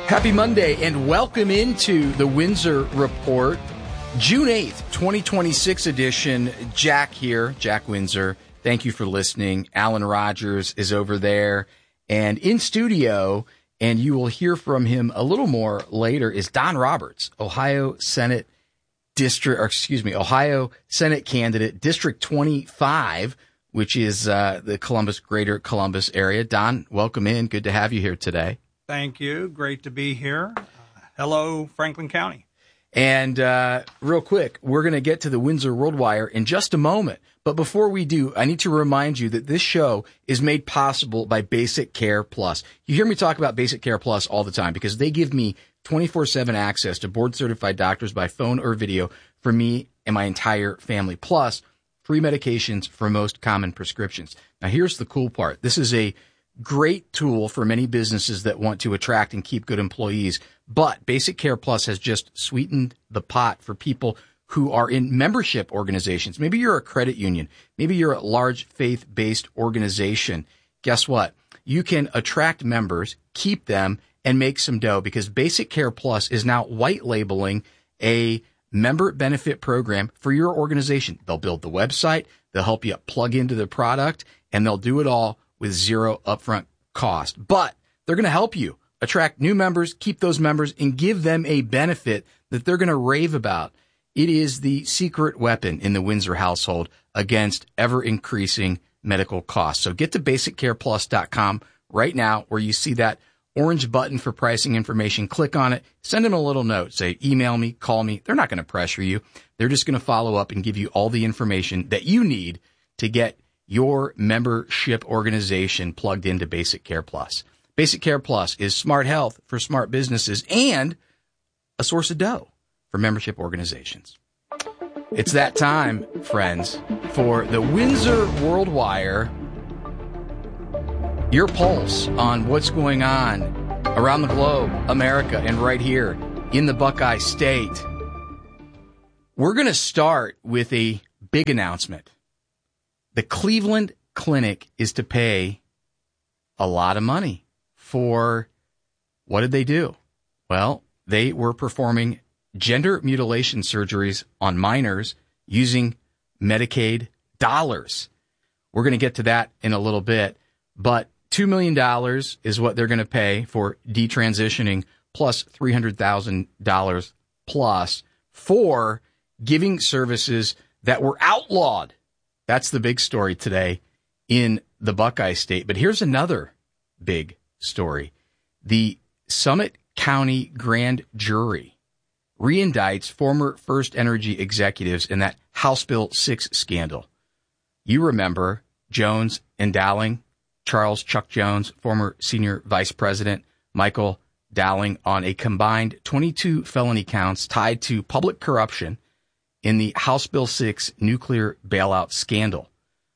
Happy Monday and welcome into the Windsor Report, June 8th, 2026 edition. Jack here, Jack Windsor. Thank you for listening. Alan Rogers is over there and in studio, and you will hear from him a little more later, is Don Roberts, Ohio Senate candidate, District 25, which is the greater Columbus area. Don, welcome in. Good to have you here today. Thank you. Great to be here. Hello, Franklin County. And real quick, we're going to get to the Windsor World Wire in just a moment. But before we do, I need to remind you that this show is made possible by Basic Care Plus. You hear me talk about Basic Care Plus all the time because they give me 24/7 access to board-certified doctors by phone or video for me and my entire family, plus free medications for most common prescriptions. Now, here's the cool part. This is a great tool for many businesses that want to attract and keep good employees. But Basic Care Plus has just sweetened the pot for people who are in membership organizations. Maybe you're a credit union. Maybe you're a large faith-based organization. Guess what? You can attract members, keep them, and make some dough because Basic Care Plus is now white labeling a member benefit program for your organization. They'll build the website, they'll help you plug into the product, and they'll do it all with zero upfront cost. But they're going to help you attract new members, keep those members, and give them a benefit that they're going to rave about. It is the secret weapon in the Windsor household against ever-increasing medical costs. So get to BasicCarePlus.com right now where you see that orange button for pricing information. Click on it. Send them a little note. Say, email me, call me. They're not going to pressure you. They're just going to follow up and give you all the information that you need to get your membership organization plugged into Basic Care Plus. Basic Care Plus is smart health for smart businesses and a source of dough for membership organizations. It's that time, friends, for the Windsor World Wire, your pulse on what's going on around the globe, America, and right here in the Buckeye State. We're going to start with a big announcement. The Cleveland Clinic is to pay a lot of money for, what did they do? Well, they were performing gender mutilation surgeries on minors using Medicaid dollars. We're going to get to that in a little bit, but $2 million is what they're going to pay for detransitioning, plus $300,000 plus for giving services that were outlawed. That's the big story today in the Buckeye State. But here's another big story. The Summit County Grand Jury reindicts former First Energy executives in that House Bill 6 scandal. You remember Jones and Dowling, Charles Chuck Jones, former senior vice president, Michael Dowling, on a combined 22 felony counts tied to public corruption in the House Bill 6 nuclear bailout scandal.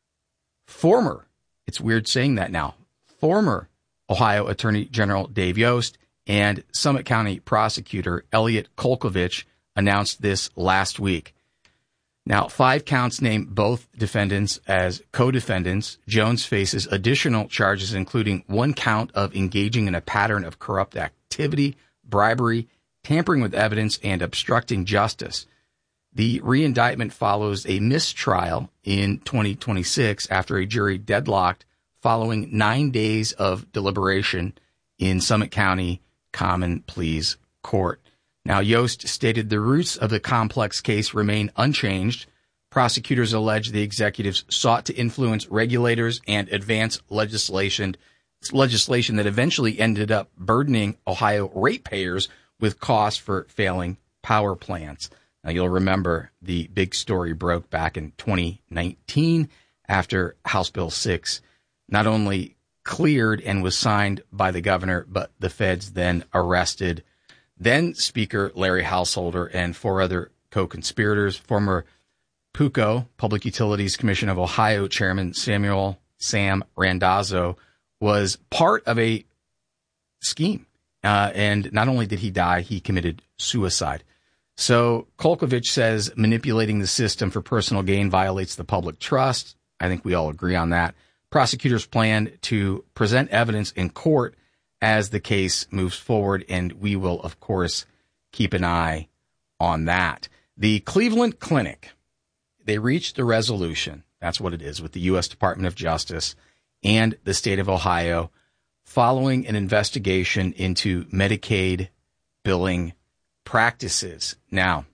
It's weird saying that now, former Ohio Attorney General Dave Yost and Summit County Prosecutor Elliot Kolkovich announced this last week. Now, 5 counts name both defendants as co-defendants. Jones faces additional charges, including 1 count of engaging in a pattern of corrupt activity, bribery, tampering with evidence, and obstructing justice. The reindictment follows a mistrial in 2026 after a jury deadlocked following 9 days of deliberation in Summit County Common Pleas Court. Now, Yost stated the roots of the complex case remain unchanged. Prosecutors allege the executives sought to influence regulators and advance legislation that eventually ended up burdening Ohio ratepayers with costs for failing power plants. Now, you'll remember the big story broke back in 2019 after House Bill 6 not only cleared and was signed by the governor, but the feds then arrested then Speaker Larry Householder and 4 other co-conspirators. Former PUCO, Public Utilities Commission of Ohio Chairman Sam Randazzo, was part of a scheme. And not only did he die, he committed suicide. So Kolkovich says manipulating the system for personal gain violates the public trust. I think we all agree on that. Prosecutors plan to present evidence in court as the case moves forward, and we will, of course, keep an eye on that. The Cleveland Clinic, they reached a resolution, that's what it is, with the U.S. Department of Justice and the state of Ohio following an investigation into Medicaid billing practices. Now,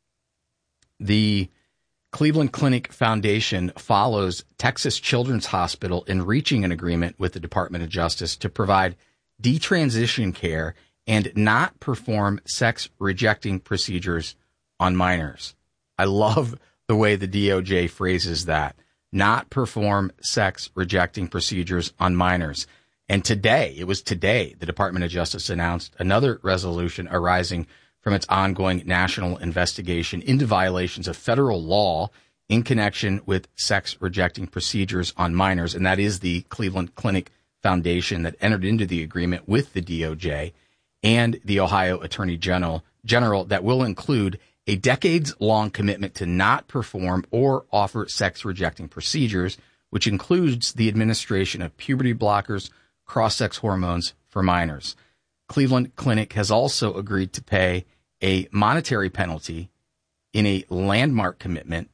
the Cleveland Clinic Foundation follows Texas Children's Hospital in reaching an agreement with the Department of Justice to provide detransition care and not perform sex-rejecting procedures on minors. I love the way the DOJ phrases that. Not perform sex-rejecting procedures on minors. And today, the Department of Justice announced another resolution arising from its ongoing national investigation into violations of federal law in connection with sex-rejecting procedures on minors. And that is the Cleveland Clinic Foundation that entered into the agreement with the DOJ and the Ohio Attorney General that will include a decades-long commitment to not perform or offer sex-rejecting procedures, which includes the administration of puberty blockers, cross-sex hormones for minors. Cleveland Clinic has also agreed to pay a monetary penalty in a landmark commitment,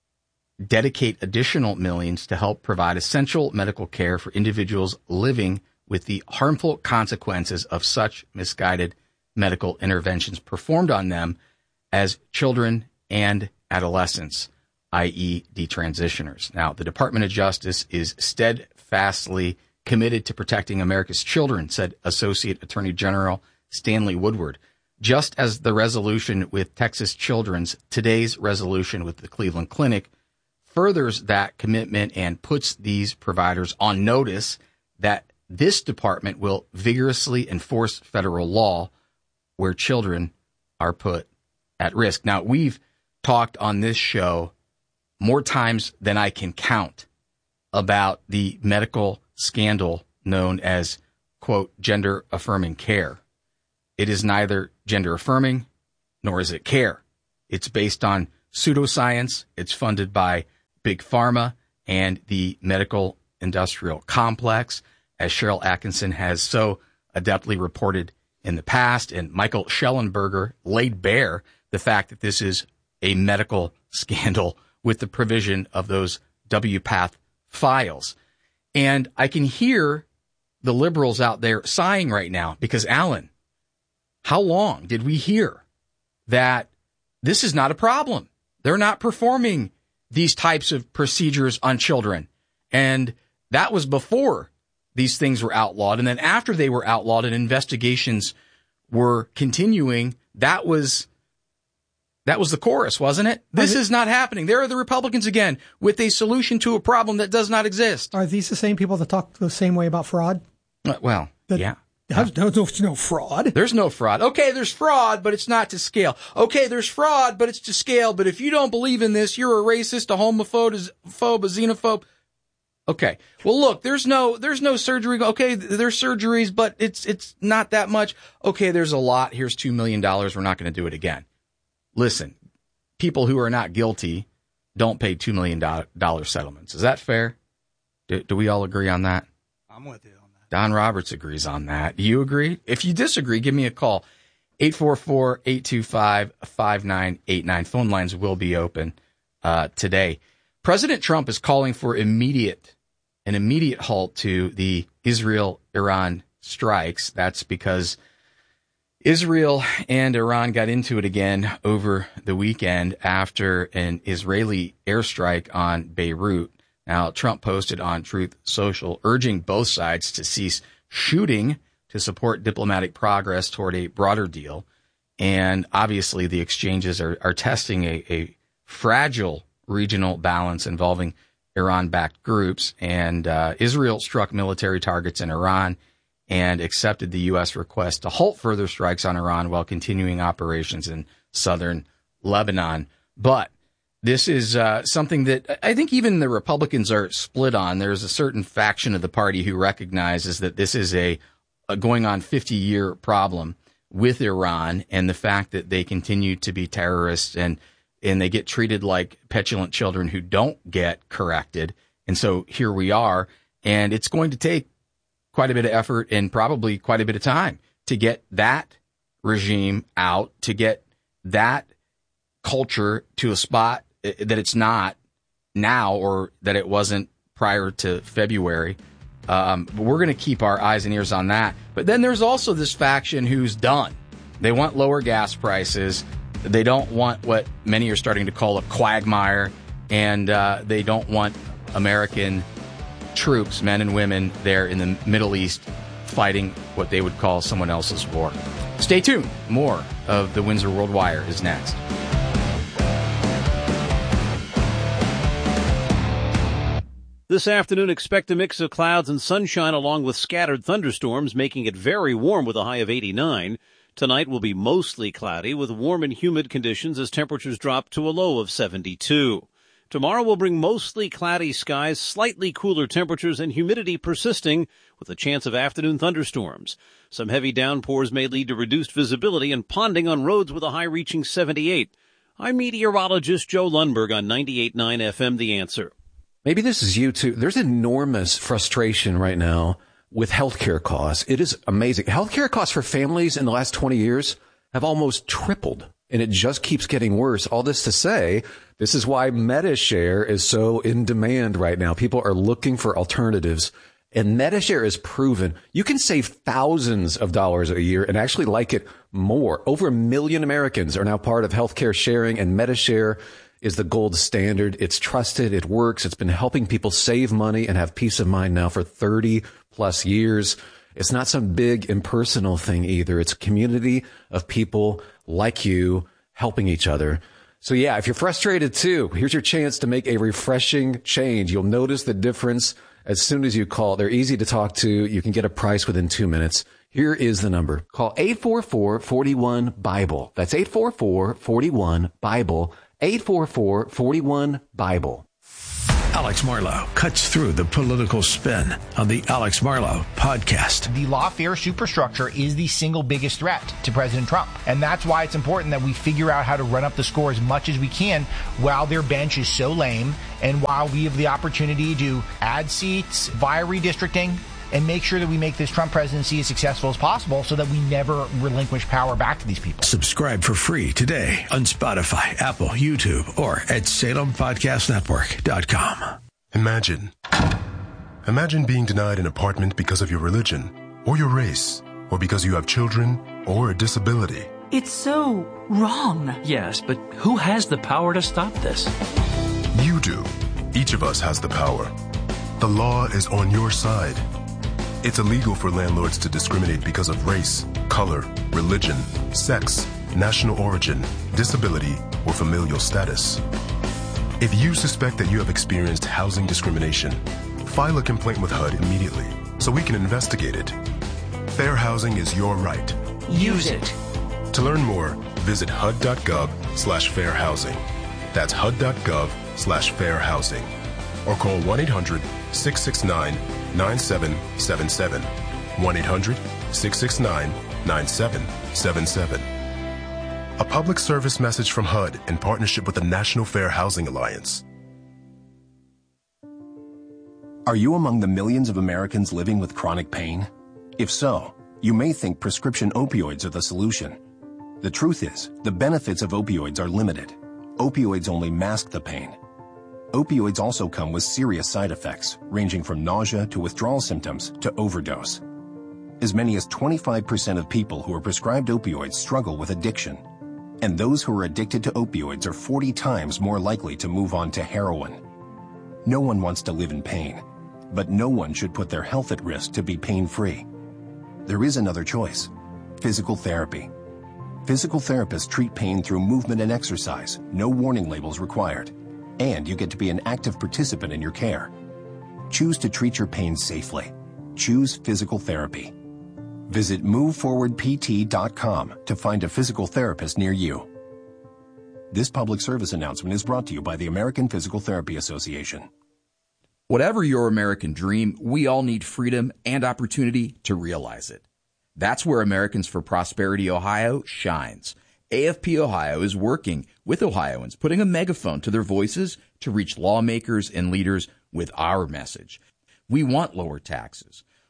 dedicate additional millions to help provide essential medical care for individuals living with the harmful consequences of such misguided medical interventions performed on them as children and adolescents, i.e. detransitioners. Now, the Department of Justice is steadfastly committed to protecting America's children, said Associate Attorney General Stanley Woodward. Just as the resolution with Texas Children's, today's resolution with the Cleveland Clinic furthers that commitment and puts these providers on notice that this department will vigorously enforce federal law where children are put at risk. Now, we've talked on this show more times than I can count about the medical scandal known as, quote, gender-affirming care. It is neither gender-affirming nor is it care. It's based on pseudoscience. It's funded by Big Pharma and the medical industrial complex, as Cheryl Atkinson has so adeptly reported in the past. And Michael Schellenberger laid bare the fact that this is a medical scandal with the provision of those WPATH files. And I can hear the liberals out there sighing right now because, Alan, how long did we hear that this is not a problem? They're not performing these types of procedures on children. And that was before these things were outlawed. And then after they were outlawed and investigations were continuing, that was the chorus, wasn't it? This is not happening. There are the Republicans again with a solution to a problem that does not exist. Are these the same people that talk the same way about fraud? Yeah. There's no fraud. There's no fraud. Okay, there's fraud, but it's not to scale. Okay, there's fraud, but it's to scale. But if you don't believe in this, you're a racist, a homophobe, a xenophobe. Okay. Well, look, there's no surgery. Okay, there's surgeries, but it's not that much. Okay, there's a lot. Here's $2 million. We're not going to do it again. Listen, people who are not guilty don't pay $2 million settlements. Is that fair? Do we all agree on that? I'm with you on that. Don Roberts agrees on that. Do you agree? If you disagree, give me a call. 844-825-5989. Phone lines will be open today. President Trump is calling for an immediate halt to the Israel-Iran strikes. That's because Israel and Iran got into it again over the weekend after an Israeli airstrike on Beirut. Now, Trump posted on Truth Social urging both sides to cease shooting to support diplomatic progress toward a broader deal. And obviously, the exchanges are testing a fragile regional balance involving Iran-backed groups. And Israel struck military targets in Iran and accepted the U.S. request to halt further strikes on Iran while continuing operations in southern Lebanon. But this is something that I think even the Republicans are split on. There's a certain faction of the party who recognizes that this is a going on 50-year problem with Iran and the fact that they continue to be terrorists and they get treated like petulant children who don't get corrected. And so here we are. And it's going to take quite a bit of effort and probably quite a bit of time to get that regime out, to get that culture to a spot that it's not now or that it wasn't prior to February. But we're going to keep our eyes and ears on that. But then there's also this faction who's done. They want lower gas prices. They don't want what many are starting to call a quagmire. And they don't want American troops, men and women, there in the Middle East fighting what they would call someone else's war. Stay tuned. More of the Windsor World Wire is next. This afternoon, expect a mix of clouds and sunshine along with scattered thunderstorms, making it very warm with a high of 89. Tonight will be mostly cloudy with warm and humid conditions as temperatures drop to a low of 72. Tomorrow will bring mostly cloudy skies, slightly cooler temperatures, and humidity persisting with a chance of afternoon thunderstorms. Some heavy downpours may lead to reduced visibility and ponding on roads with a high reaching 78. I'm meteorologist Joe Lundberg on 98.9 FM, The Answer. Maybe this is you too. There's enormous frustration right now with healthcare costs. It is amazing. Healthcare costs for families in the last 20 years have almost tripled, and it just keeps getting worse. All this to say, this is why MediShare is so in demand right now. People are looking for alternatives, and MediShare is proven you can save thousands of dollars a year and actually like it more. Over 1 million Americans are now part of healthcare sharing, and MediShare is the gold standard. It's trusted. It works. It's been helping people save money and have peace of mind now for 30 plus years. It's not some big impersonal thing either. It's a community of people like you helping each other. So yeah, if you're frustrated too, here's your chance to make a refreshing change. You'll notice the difference as soon as you call. They're easy to talk to. You can get a price within 2 minutes. Here is the number. Call 844-41-BIBLE. That's 844-41-BIBLE. 844-41-BIBLE. Alex Marlow cuts through the political spin on the Alex Marlow podcast. The lawfare superstructure is the single biggest threat to President Trump. And that's why it's important that we figure out how to run up the score as much as we can while their bench is so lame and while we have the opportunity to add seats via redistricting and make sure that we make this Trump presidency as successful as possible so that we never relinquish power back to these people. Subscribe for free today on Spotify, Apple, YouTube, or at SalemPodcastNetwork.com. Imagine being denied an apartment because of your religion or your race or because you have children or a disability. It's so wrong. Yes, but who has the power to stop this? You do. Each of us has the power. The law is on your side. It's illegal for landlords to discriminate because of race, color, religion, sex, national origin, disability, or familial status. If you suspect that you have experienced housing discrimination, file a complaint with HUD immediately so we can investigate it. Fair housing is your right. Use it. To learn more, visit HUD.gov/fairhousing. That's HUD.gov/fairhousing. Or call 1-800-669-9777. 1-800-669-9777. A public service message from HUD in partnership with the National Fair Housing Alliance. Are you among the millions of Americans living with chronic pain? If so, you may think prescription opioids are the solution. The truth is, the benefits of opioids are limited. Opioids only mask the pain. Opioids also come with serious side effects, ranging from nausea to withdrawal symptoms to overdose. As many as 25% of people who are prescribed opioids struggle with addiction. And those who are addicted to opioids are 40 times more likely to move on to heroin. No one wants to live in pain, but no one should put their health at risk to be pain-free. There is another choice: physical therapy. Physical therapists treat pain through movement and exercise, no warning labels required. And you get to be an active participant in your care. Choose to treat your pain safely. Choose physical therapy. Visit moveforwardpt.com to find a physical therapist near you. This public service announcement is brought to you by the American Physical Therapy Association. Whatever your American dream, we all need freedom and opportunity to realize it. That's where Americans for Prosperity Ohio shines. AFP Ohio is working with Ohioans, putting a megaphone to their voices to reach lawmakers and leaders with our message. We want lower taxes,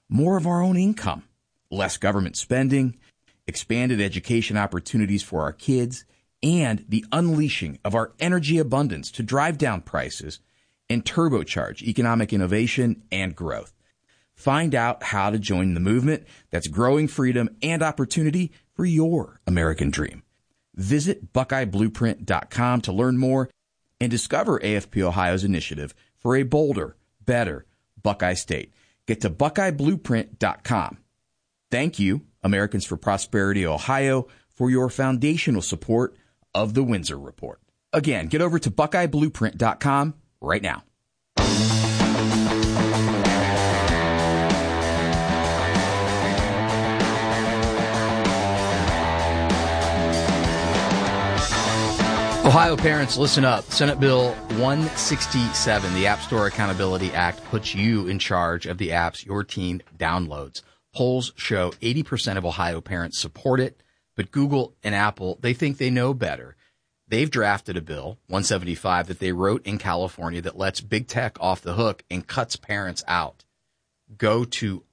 more of our own income, less government spending, expanded education opportunities for our kids, and the unleashing of our energy abundance to drive down prices and turbocharge economic innovation and growth. Find out how to join the movement that's growing freedom and opportunity for your American dream. Visit BuckeyeBlueprint.com to learn more and discover AFP Ohio's initiative for a bolder, better Buckeye State. Get to BuckeyeBlueprint.com. Thank you, Americans for Prosperity Ohio, for your foundational support of the Windsor Report. Again, get over to BuckeyeBlueprint.com right now. Ohio parents, listen up. Senate Bill 167, the App Store Accountability Act, puts you in charge of the apps your teen downloads. Polls show 80% of Ohio parents support it, but Google and Apple, they think they know better. They've drafted a bill, 175, that they wrote in California that lets big tech off the hook and cuts parents out. Go to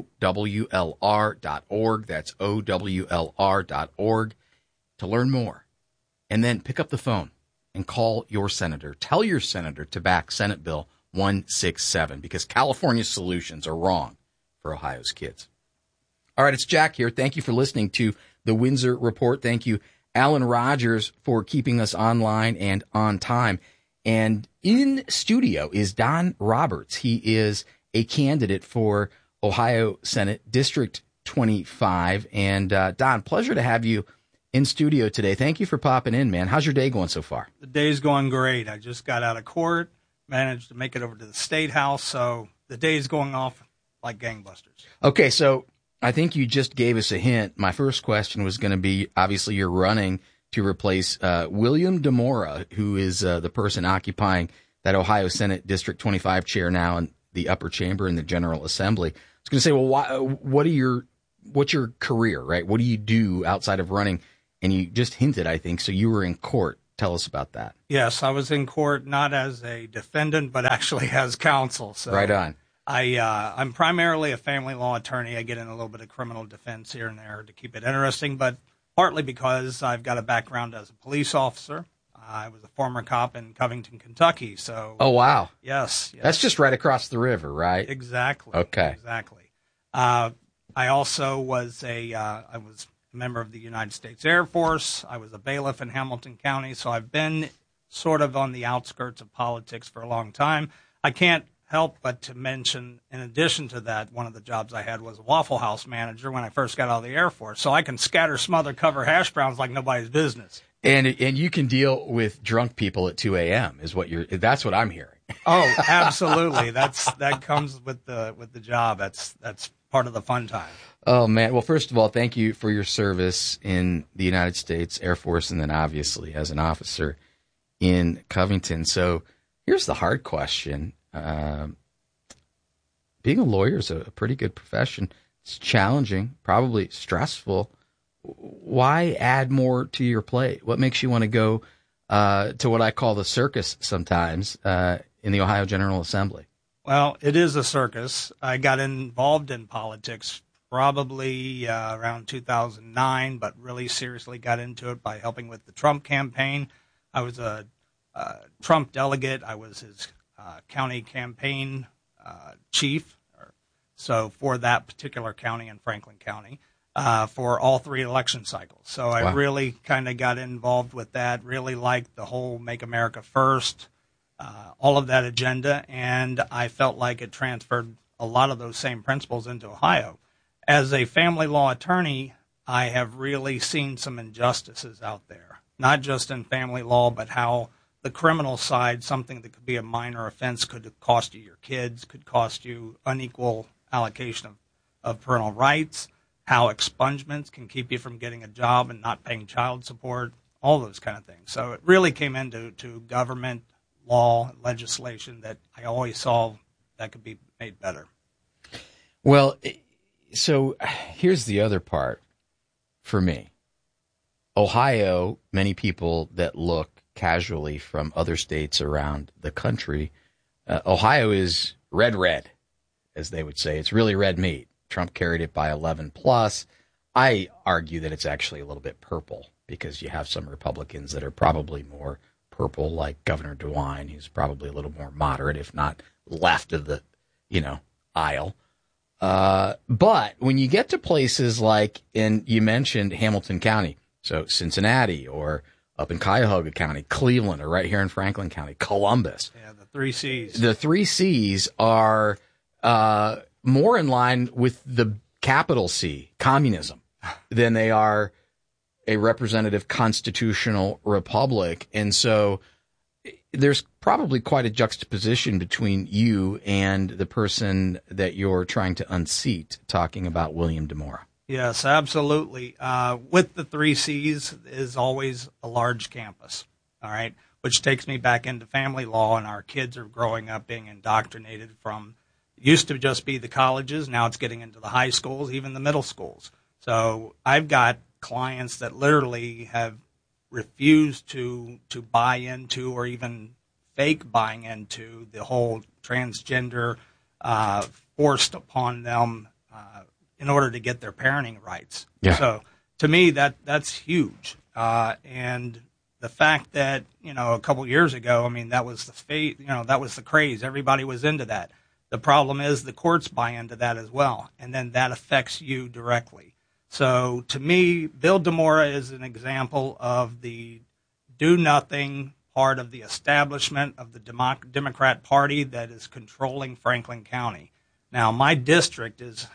OWLR.org. That's OWLR.org to learn more. And then pick up the phone and call your senator. Tell your senator to back Senate Bill 167 because California's solutions are wrong for Ohio's kids. All right, it's Jack here. Thank you for listening to the Windsor Report. Thank you, Alan Rogers, for keeping us online and on time. And in studio is Don Roberts. He is a candidate for Ohio Senate District 25. And Don, pleasure to have you in studio today. Thank you for popping in, man. How's your day going so far? The day's going great. I just got out of court, managed to make it over to the State House, so the day's going off like gangbusters. Okay, so I think you just gave us a hint. My first question was going to be, obviously, you're running to replace William DeMora, who is the person occupying that Ohio Senate District 25 chair now in the upper chamber in the General Assembly. I was going to say, well, what's your career, right? What do you do outside of running? And you just hinted, I think, so you were in court. Tell us about that. Yes, I was in court not as a defendant, but actually as counsel. So right on. I'm primarily a family law attorney. I get in a little bit of criminal defense here and there to keep it interesting, but partly because I've got a background as a police officer. I was a former cop in Covington, Kentucky. So. Oh, wow. Yes. That's just right across the river, right? Exactly. Okay. Exactly. I also was I was a member of the United States Air Force. I was a bailiff in Hamilton County, so I've been sort of on the outskirts of politics for a long time. I can't help but to mention, in addition to that, one of the jobs I had was a Waffle House manager when I first got out of the Air Force, so I can scatter, smother, cover hash browns like nobody's business. And you can deal with drunk people at 2 a.m. That's what I'm hearing. Oh, absolutely. That comes with the job. That's part of the fun time. Oh, man. Well, first of all, thank you for your service in the United States Air Force and then obviously as an officer in Covington. So here's the hard question. Being a lawyer is a pretty good profession. It's challenging, probably stressful. Why add more to your plate? What makes you want to go to what I call the circus sometimes in the Ohio General Assembly? Well, it is a circus. I got involved in politics probably around 2009, but really seriously got into it by helping with the Trump campaign. I was a Trump delegate. I was his county campaign chief, so for that particular county in Franklin County, for all three election cycles. So I really kind of got involved with that, really liked the whole Make America First, all of that agenda, and I felt like it transferred a lot of those same principles into Ohio. As a family law attorney, I have really seen some injustices out there, not just in family law, but how the criminal side, something that could be a minor offense, could cost you your kids, could cost you unequal allocation of parental rights, how expungements can keep you from getting a job and not paying child support, all those kind of things. So it really came into government law, legislation that I always saw that could be made better. Well, so here's the other part for me. Ohio, many people that look casually from other states around the country, Ohio is red. as they would say. It's really red meat. Trump carried it by 11 plus. I argue that it's actually a little bit purple because you have some Republicans that are probably more purple, like Governor DeWine, who's probably a little more moderate, if not left of the, aisle. But when you get to places like you mentioned Hamilton County, so Cincinnati, or up in Cuyahoga County, Cleveland, or right here in Franklin County, Columbus. Yeah, the 3 C's. The 3 C's are more in line with the capital C, communism, than they are a representative constitutional republic. And so there's probably quite a juxtaposition between you and the person that you're trying to unseat, talking about William DeMora. Yes, absolutely. With the 3 C's is always a large campus, all right, which takes me back into family law, and our kids are growing up being indoctrinated from, used to just be the colleges, now it's getting into the high schools, even the middle schools. So I've got clients that literally have refused to buy into or even fake buying into the whole transgender forced upon them in order to get their parenting rights. Yeah. So to me, that's huge. And the fact that, a couple years ago, that was that was the craze. Everybody was into that. The problem is the courts buy into that as well, and then that affects you directly. So to me, Bill DeMora is an example of the do-nothing part of the establishment of the Democrat Party that is controlling Franklin County. Now, my district is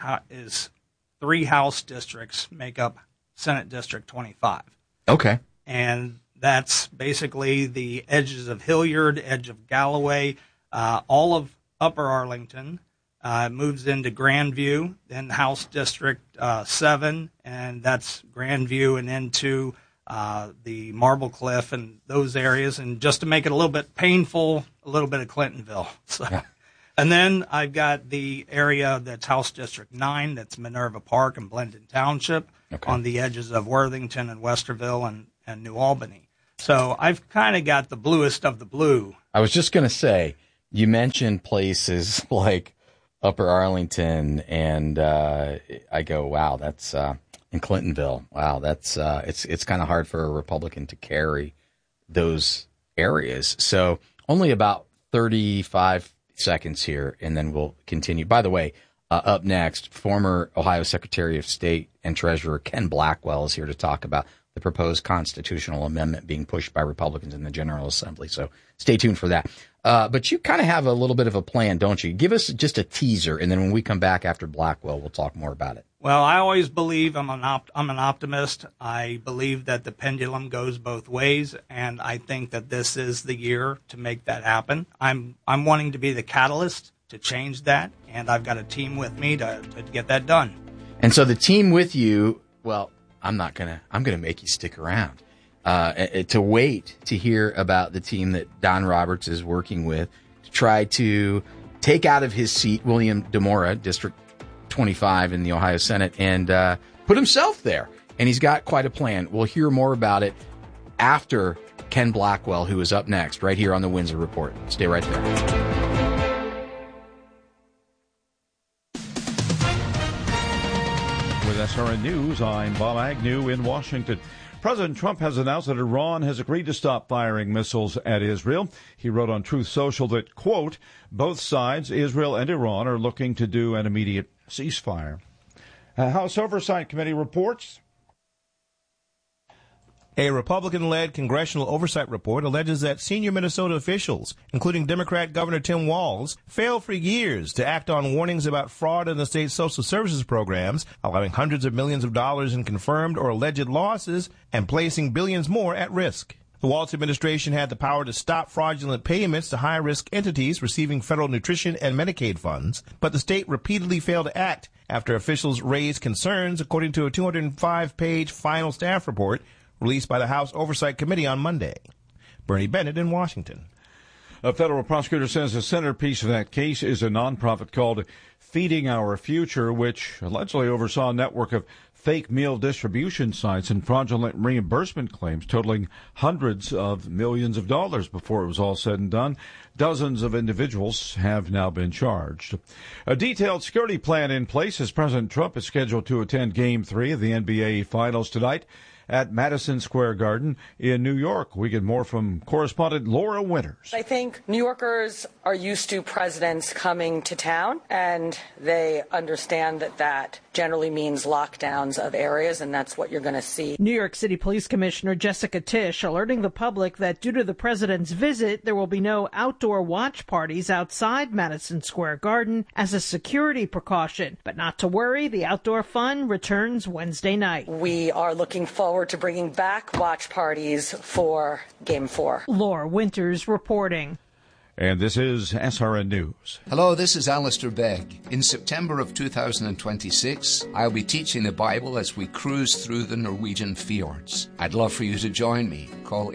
3 House districts make up Senate District 25. Okay. And that's basically the edges of Hilliard, edge of Galloway, all of Upper Arlington, moves into Grandview, then House District 7, and that's Grandview and into the Marble Cliff and those areas. And just to make it a little bit painful, a little bit of Clintonville. So, yeah. And then I've got the area that's House District 9, that's Minerva Park and Blendon Township, on the edges of Worthington and Westerville and New Albany. So I've kind of got the bluest of the blue. I was just going to say, you mentioned places like Upper Arlington, and I go, wow, that's in Clintonville. Wow, that's it's kind of hard for a Republican to carry those areas. So only about 35 seconds here, and then we'll continue. By the way, up next, former Ohio Secretary of State and Treasurer Ken Blackwell is here to talk about the proposed constitutional amendment being pushed by Republicans in the General Assembly. So stay tuned for that. But you kind of have a little bit of a plan, don't you? Give us just a teaser, and then when we come back after Blackwell, we'll talk more about it. Well, I always believe I'm an optimist. I believe that the pendulum goes both ways, and I think that this is the year to make that happen. I'm wanting to be the catalyst to change that, and I've got a team with me to get that done. And so the team with you, well, I'm gonna make you stick around. To wait to hear about the team that Don Roberts is working with to try to take out of his seat William DeMora, District 25 in the Ohio Senate, and put himself there. And he's got quite a plan. We'll hear more about it after Ken Blackwell, who is up next, right here on the Windsor Report. Stay right there. With SRN News, I'm Bob Agnew in Washington. President Trump has announced that Iran has agreed to stop firing missiles at Israel. He wrote on Truth Social that, quote, both sides, Israel and Iran, are looking to do an immediate ceasefire. House Oversight Committee reports. A Republican-led congressional oversight report alleges that senior Minnesota officials, including Democrat Governor Tim Walz, failed for years to act on warnings about fraud in the state's social services programs, allowing hundreds of millions of dollars in confirmed or alleged losses and placing billions more at risk. The Walz administration had the power to stop fraudulent payments to high-risk entities receiving federal nutrition and Medicaid funds, but the state repeatedly failed to act after officials raised concerns, according to a 205-page final staff report released by the House Oversight Committee on Monday. Bernie Bennett in Washington. A federal prosecutor says the centerpiece of that case is a nonprofit called Feeding Our Future, which allegedly oversaw a network of fake meal distribution sites and fraudulent reimbursement claims totaling hundreds of millions of dollars before it was all said and done. Dozens of individuals have now been charged. A detailed security plan in place as President Trump is scheduled to attend Game 3 of the NBA Finals tonight at Madison Square Garden in New York. We get more from correspondent Laura Winters. I think New Yorkers are used to presidents coming to town, and they understand that that generally means lockdowns of areas, and that's what you're going to see. New York City Police Commissioner Jessica Tisch alerting the public that due to the president's visit, there will be no outdoor watch parties outside Madison Square Garden as a security precaution. But not to worry, the outdoor fun returns Wednesday night. We are looking forward to bringing back watch parties for Game 4. Laura Winters reporting. And this is SRN News. Hello, this is Alistair Begg. In September of 2026, I'll be teaching the Bible as we cruise through the Norwegian fjords. I'd love for you to join me. Call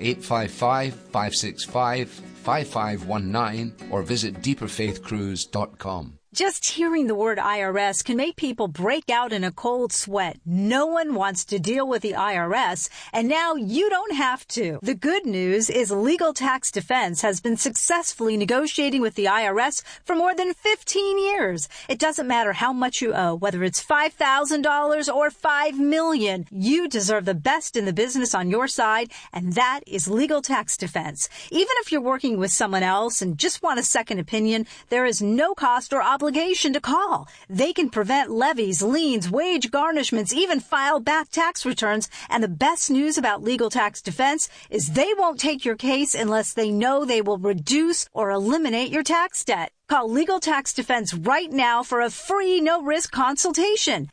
855-565-5519 or visit deeperfaithcruise.com. Just hearing the word IRS can make people break out in a cold sweat. No one wants to deal with the IRS, and now you don't have to. The good news is Legal Tax Defense has been successfully negotiating with the IRS for more than 15 years. It doesn't matter how much you owe, whether it's $5,000 or $5 million. You deserve the best in the business on your side, and that is Legal Tax Defense. Even if you're working with someone else and just want a second opinion, there is no cost or obligation to call. They can prevent levies, liens, wage garnishments, even file back tax returns. And the best news about Legal Tax Defense is they won't take your case unless they know they will reduce or eliminate your tax debt. Call Legal Tax Defense right now for a free, no-risk consultation.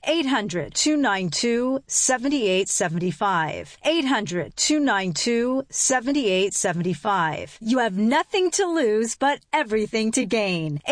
800-292-7875. 800-292-7875. You have nothing to lose, but everything to gain.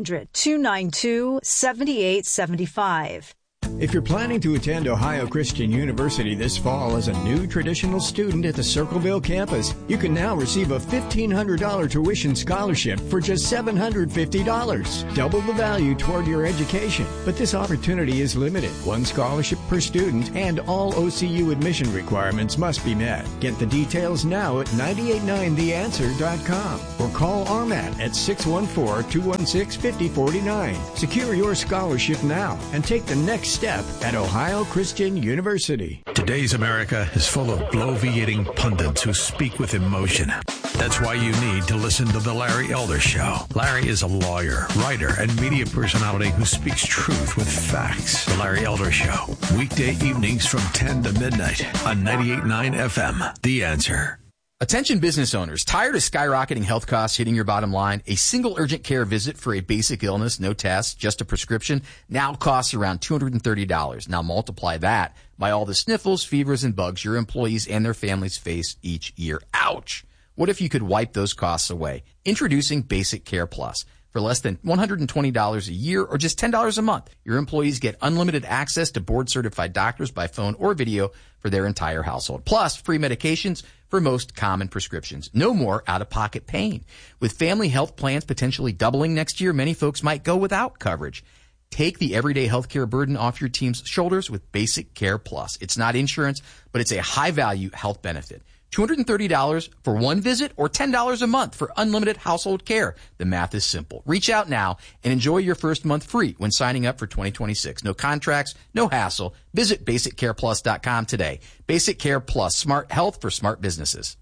800-292-7875. If you're planning to attend Ohio Christian University this fall as a new traditional student at the Circleville campus, you can now receive a $1,500 tuition scholarship for just $750. Double the value toward your education. But this opportunity is limited. One scholarship per student, and all OCU admission requirements must be met. Get the details now at 989theanswer.com or call RMAT at 614-216-5049. Secure your scholarship now and take the next step at Ohio Christian University. Today's America is full of bloviating pundits who speak with emotion. That's why you need to listen to The Larry Elder Show. Larry is a lawyer, writer, and media personality who speaks truth with facts. The Larry Elder Show, weekday evenings from 10 to midnight on 98.9 FM. The Answer. Attention business owners, tired of skyrocketing health costs hitting your bottom line? A single urgent care visit for a basic illness, no tests, just a prescription, now costs around $230. Now multiply that by all the sniffles, fevers, and bugs your employees and their families face each year. Ouch! What if you could wipe those costs away? Introducing Basic Care Plus. For less than $120 a year or just $10 a month, your employees get unlimited access to board-certified doctors by phone or video for their entire household. Plus, free medications for most common prescriptions. No more out-of-pocket pain. With family health plans potentially doubling next year, many folks might go without coverage. Take the everyday healthcare burden off your team's shoulders with Basic Care Plus. It's not insurance, but it's a high-value health benefit. $230 for one visit or $10 a month for unlimited household care. The math is simple. Reach out now and enjoy your first month free when signing up for 2026. No contracts, no hassle. Visit BasicCarePlus.com today. Basic Care Plus, smart health for smart businesses.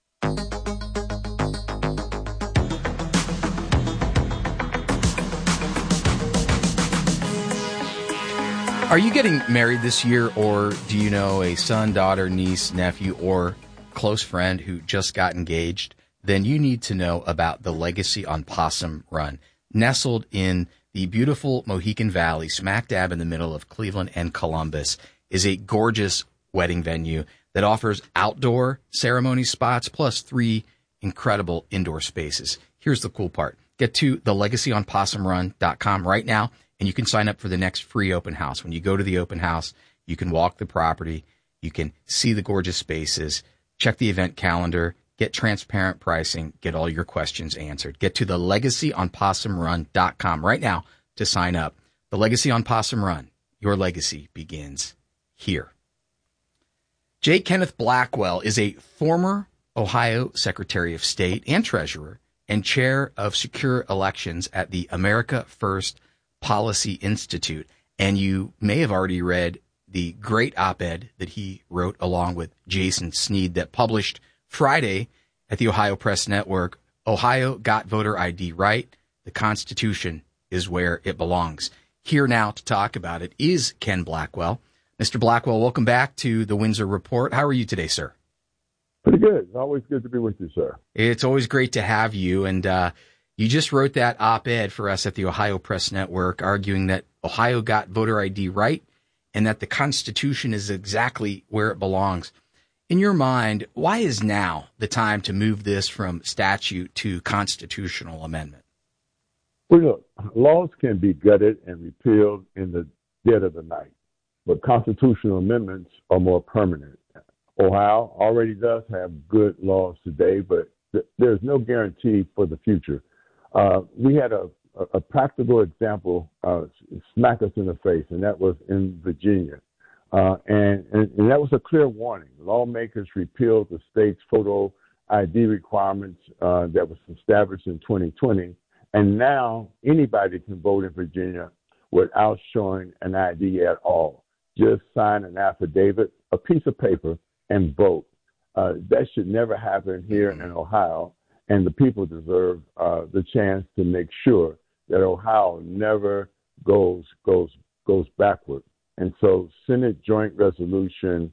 Are you getting married this year, or do you know a son, daughter, niece, nephew, or close friend who just got engaged? Then you need to know about the Legacy on Possum Run. Nestled in the beautiful Mohican Valley, smack dab in the middle of Cleveland and Columbus, is a gorgeous wedding venue that offers outdoor ceremony spots plus 3 incredible indoor spaces. Here's the cool part. Get to thelegacyonpossumrun.com right now, and you can sign up for the next free open house. When you go to the open house, you can walk the property, you can see the gorgeous spaces, check the event calendar, get transparent pricing, get all your questions answered. Get to thelegacyonpossumrun.com right now to sign up. The Legacy on Possum Run. Your legacy begins here. J. Kenneth Blackwell is a former Ohio Secretary of State and Treasurer and chair of secure elections at the America First Policy Institute. And you may have already read the great op-ed that he wrote along with Jason Sneed that published Friday at the Ohio Press Network. Ohio got voter ID right. The Constitution is where it belongs. Here now to talk about it is Ken Blackwell. Mr. Blackwell, welcome back to the Windsor Report. How are you today, sir? Pretty good. It's always good to be with you, sir. It's always great to have you. And you just wrote that op-ed for us at the Ohio Press Network, arguing that Ohio got voter ID right and that the Constitution is exactly where it belongs. In your mind, why is now the time to move this from statute to constitutional amendment? Well, look, laws can be gutted and repealed in the dead of the night, but constitutional amendments are more permanent. Ohio already does have good laws today, but there's no guarantee for the future. We had a practical example smack us in the face, and that was in Virginia. And that was a clear warning. Lawmakers repealed the state's photo ID requirements that was established in 2020. And now anybody can vote in Virginia without showing an ID at all. Just sign an affidavit, a piece of paper, and vote. That should never happen here in Ohio. And the people deserve the chance to make sure that Ohio never goes backward. And so Senate Joint Resolution,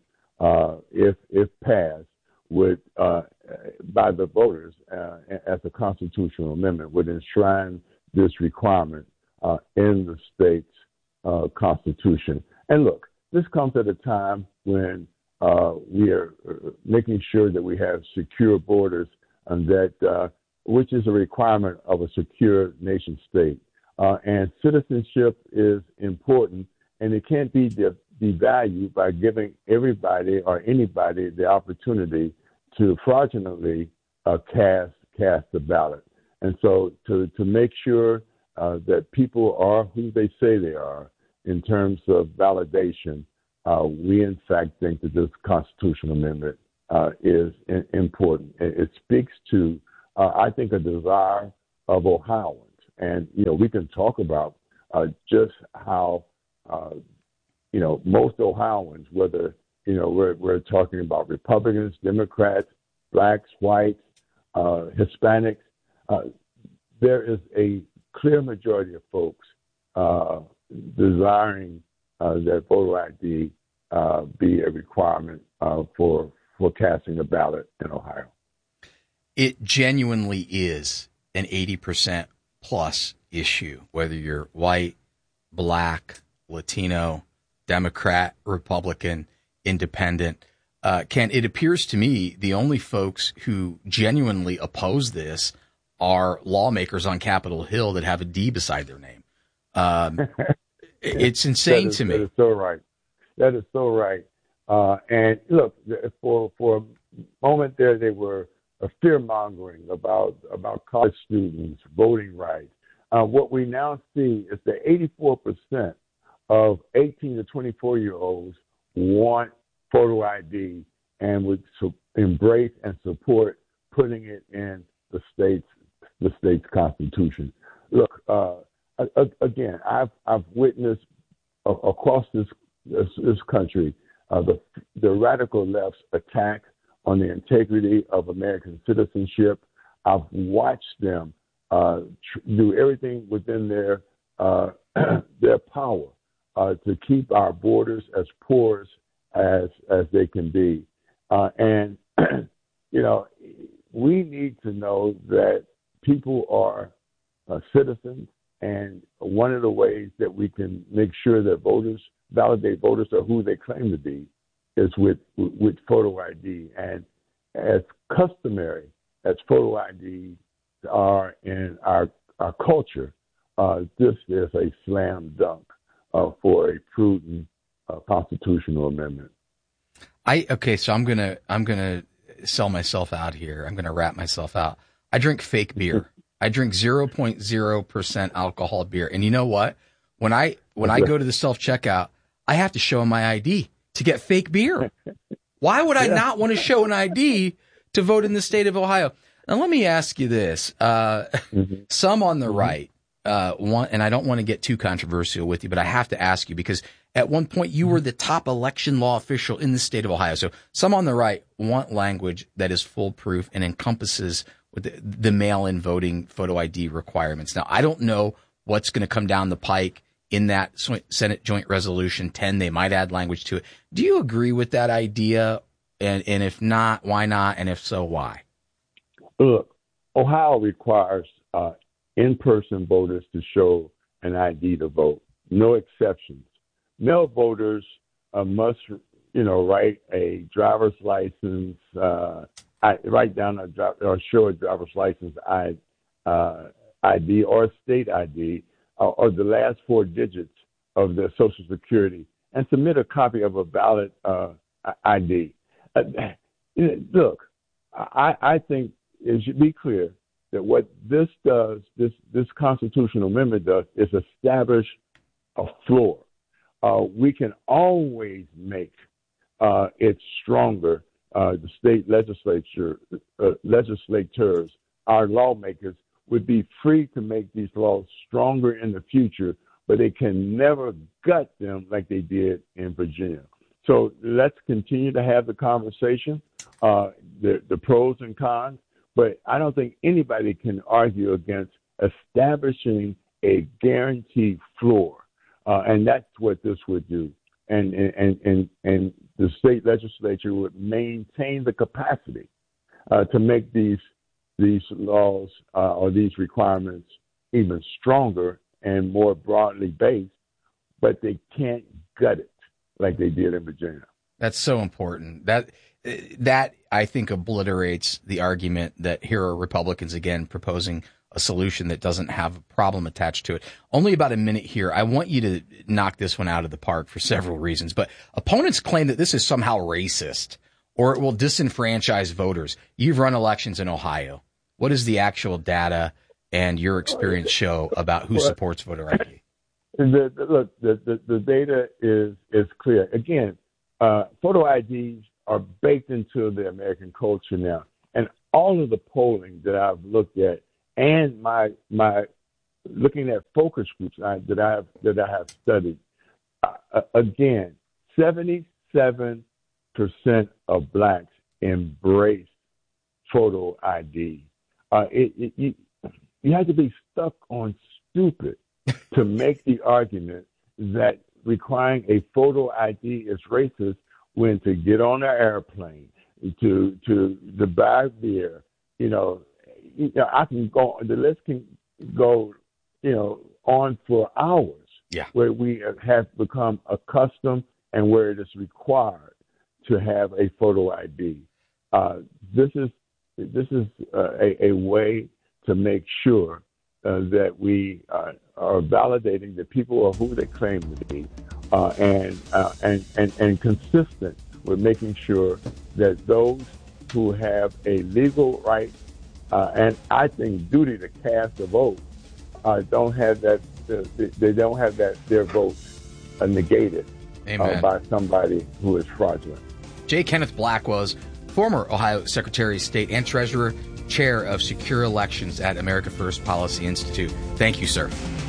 if passed, would by the voters as a constitutional amendment, would enshrine this requirement in the state's constitution. And look, this comes at a time when we are making sure that we have secure borders, and that which is a requirement of a secure nation state. And citizenship is important, and it can't be devalued by giving everybody or anybody the opportunity to fraudulently cast the ballot. And so to make sure that people are who they say they are in terms of validation, we in fact think that this constitutional amendment is important. It speaks to, I think, a desire of Ohioans. And, we can talk about just how, most Ohioans, whether, we're talking about Republicans, Democrats, blacks, whites, Hispanics, there is a clear majority of folks desiring that voter ID be a requirement for casting a ballot in Ohio. It genuinely is an 80% plus issue, whether you're white, black, Latino, Democrat, Republican, Independent. Ken, it appears to me the only folks who genuinely oppose this are lawmakers on Capitol Hill that have a D beside their name. It's insane to me. That is so right. That is so right. And look, for a moment there, they were fear-mongering about college students voting rights. What we now see is that 84% of 18 to 24-year-olds want photo ID and would embrace and support putting it in the state's constitution. Look, again, I've witnessed across this country the radical left's attack on the integrity of American citizenship. I've watched them do everything within their power to keep our borders as porous as they can be. And, we need to know that people are citizens, and one of the ways that we can make sure that validate voters are who they claim to be is with photo ID. And as customary as photo ID are in our culture, this is a slam dunk for a prudent constitutional amendment. So I'm gonna sell myself out here. I'm gonna wrap myself out. I drink fake beer. I drink 0.0% alcohol beer. And you know what? When I go to the self-checkout, I have to show them my ID to get fake beer. Why would I not want to show an ID to vote in the state of Ohio? Now, let me ask you this. Some on the right want, and I don't want to get too controversial with you, but I have to ask you because at one point you were the top election law official in the state of Ohio. So some on the right want language that is foolproof and encompasses the mail-in voting photo ID requirements. Now, I don't know what's going to come down the pike in that Senate Joint Resolution 10. They might add language to it. Do you agree with that idea? And if not, why not? And if so, why? Look, Ohio requires in-person voters to show an ID to vote. No exceptions. Mail voters must, write a driver's license, write down or show a driver's license ID or a state ID or the last 4 digits of their Social Security and submit a copy of a valid ID. Look, I think it should be clear that what this does, this constitutional amendment does, is establish a floor. We can always make it stronger. The state legislators, our lawmakers, would be free to make these laws stronger in the future, but they can never gut them like they did in Virginia. So let's continue to have the conversation, the pros and cons, but I don't think anybody can argue against establishing a guaranteed floor, and that's what this would do. And the state legislature would maintain the capacity to make these laws or these requirements even stronger and more broadly based, but they can't gut it like they did in Virginia. That's so important. That I think obliterates the argument that here are Republicans again proposing a solution that doesn't have a problem attached to it. Only about a minute here. I want you to knock this one out of the park for several reasons, but opponents claim that this is somehow racist or it will disenfranchise voters. You've run elections in Ohio. What does the actual data and your experience show about who supports voter ID? The data is clear. Again, photo IDs are baked into the American culture now. And all of the polling that I've looked at and my looking at focus groups that I have studied, again, 77% of blacks embrace photo ID. You have to be stuck on stupid to make the argument that requiring a photo ID is racist when to get on an airplane, to buy beer, I can go, the list can go, on for hours. Yeah. Where we have become accustomed and where it is required to have a photo ID. This is a way to make sure that we are validating that people are who they claim to be, and consistent with making sure that those who have a legal right and I think duty to cast a vote don't have that. They don't have their votes negated by somebody who is fraudulent. J. Kenneth Black was former Ohio Secretary of State and Treasurer, Chair of Secure Elections at America First Policy Institute. Thank you, sir.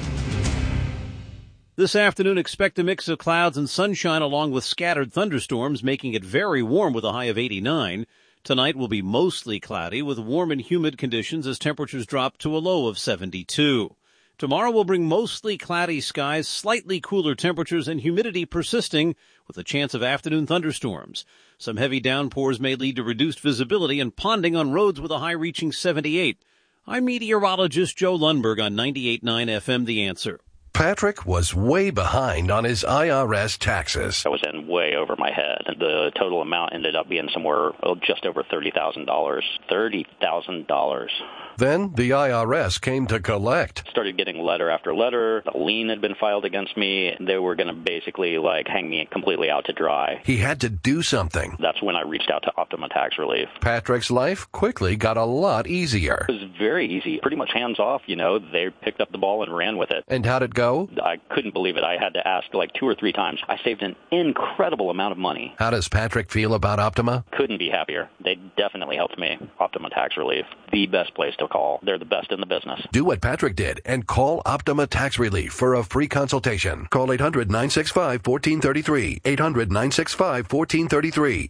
This afternoon, expect a mix of clouds and sunshine along with scattered thunderstorms, making it very warm with a high of 89. Tonight will be mostly cloudy with warm and humid conditions as temperatures drop to a low of 72. Tomorrow will bring mostly cloudy skies, slightly cooler temperatures, and humidity persisting with a chance of afternoon thunderstorms. Some heavy downpours may lead to reduced visibility and ponding on roads with a high reaching 78. I'm meteorologist Joe Lundberg on 98.9 FM The Answer. Patrick was way behind on his IRS taxes. I was in way over my head. The total amount ended up being somewhere just over $30,000. $30,000. Then the IRS came to collect. Started getting letter after letter. A lien had been filed against me. They were going to basically hang me completely out to dry. He had to do something. That's when I reached out to Optima Tax Relief. Patrick's life quickly got a lot easier. It was very easy, pretty much hands off. They picked up the ball and ran with it. And how'd it go? I couldn't believe it. I had to ask 2 or 3 times. I saved an incredible amount of money. How does Patrick feel about Optima? Couldn't be happier. They definitely helped me. Optima Tax Relief, the best place to call. They're the best in the business. Do what Patrick did and call Optima Tax Relief for a free consultation. Call 800-965-1433. 800-965-1433.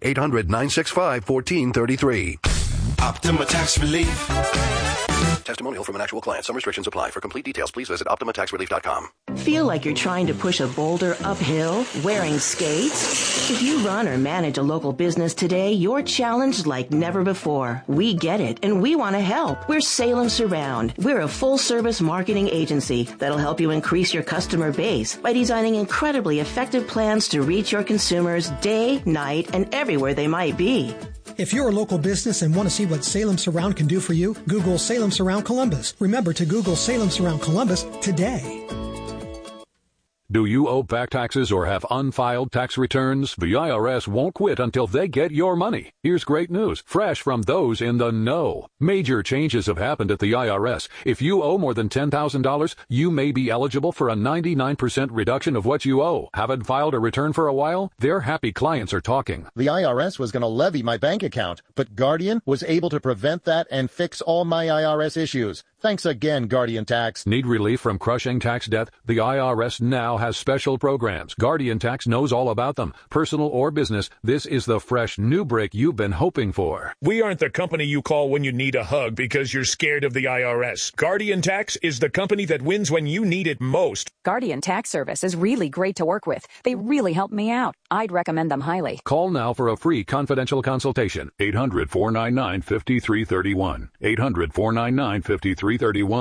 800-965-1433. Optima Tax Relief. Testimonial from an actual client. Some restrictions apply. For complete details, please visit OptimaTaxRelief.com. Feel like you're trying to push a boulder uphill wearing skates? If you run or manage a local business today, you're challenged like never before. We get it, and we want to help. We're Salem Surround. We're a full-service marketing agency that'll help you increase your customer base by designing incredibly effective plans to reach your consumers day, night, and everywhere they might be. If you're a local business and want to see what Salem Surround can do for you, Google Salem Surround Columbus. Remember to Google Salem Surround Columbus today. Do you owe back taxes or have unfiled tax returns? The IRS won't quit until they get your money. Here's great news, fresh from those in the know. Major changes have happened at the IRS. If you owe more than $10,000, you may be eligible for a 99% reduction of what you owe. Haven't filed a return for a while? Their happy clients are talking. The IRS was going to levy my bank account, but Guardian was able to prevent that and fix all my IRS issues. Thanks again, Guardian Tax. Need relief from crushing tax debt? The IRS now has special programs. Guardian Tax knows all about them. Personal or business, this is the fresh new break you've been hoping for. We aren't the company you call when you need a hug because you're scared of the IRS. Guardian Tax is the company that wins when you need it most. Guardian Tax Service is really great to work with. They really helped me out. I'd recommend them highly. Call now for a free confidential consultation. 800-499-5331. 800-499-5331.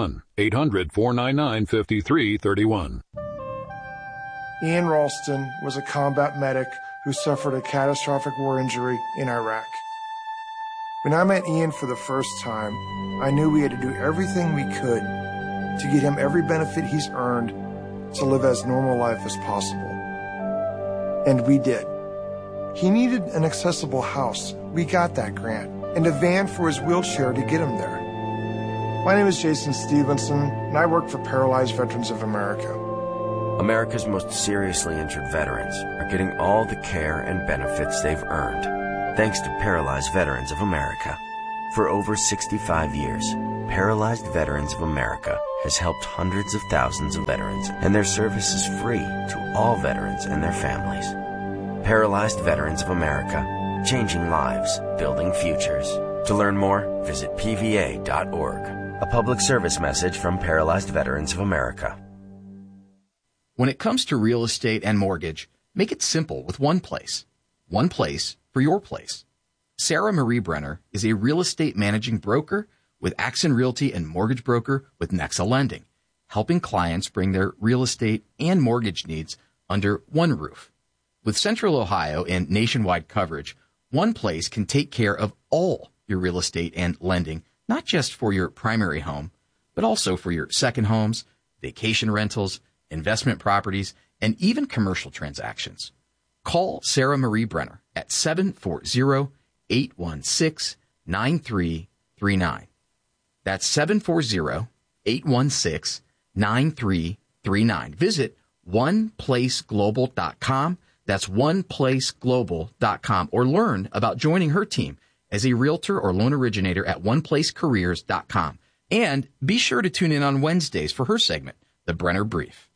800-499-5331. Ian Ralston was a combat medic who suffered a catastrophic war injury in Iraq. When I met Ian for the first time, I knew we had to do everything we could to get him every benefit he's earned to live as normal life as possible. And we did. He needed an accessible house. We got that grant. And a van for his wheelchair to get him there. My name is Jason Stevenson, and I work for Paralyzed Veterans of America. America's most seriously injured veterans are getting all the care and benefits they've earned, thanks to Paralyzed Veterans of America. For over 65 years, Paralyzed Veterans of America has helped hundreds of thousands of veterans, and their service is free to all veterans and their families. Paralyzed Veterans of America, changing lives, building futures. To learn more, visit pva.org. A public service message from Paralyzed Veterans of America. When it comes to real estate and mortgage, make it simple with one place. One place for your place. Sarah Marie Brenner is a real estate managing broker with Axon Realty and mortgage broker with Nexa Lending, helping clients bring their real estate and mortgage needs under one roof. With Central Ohio and nationwide coverage, one place can take care of all your real estate and lending, not just for your primary home, but also for your second homes, vacation rentals, investment properties, and even commercial transactions. Call Sarah Marie Brenner at 740-816-9339. That's 740-816-9339. Visit oneplaceglobal.com. That's oneplaceglobal.com, or learn about joining her team as a realtor or loan originator at oneplacecareers.com. And be sure to tune in on Wednesdays for her segment, The Brenner Brief.